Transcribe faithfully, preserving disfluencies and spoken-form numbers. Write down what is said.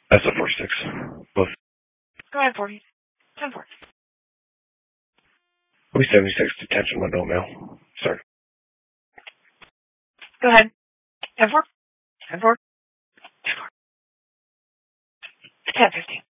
That's a four six. Both. Go ahead, forty. ten four. We seventy-six detention window mail. Sorry. Go ahead. ten four. ten four. ten four. ten fifteen.